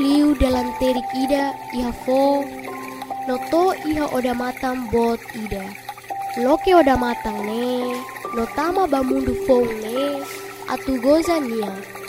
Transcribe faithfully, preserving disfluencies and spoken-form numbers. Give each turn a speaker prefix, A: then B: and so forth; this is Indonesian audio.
A: liu dalam terik ida iha fo, noto iha oda matang bot ida. Loke oda matang ne, notama bamundu fong ne, atu goza nia.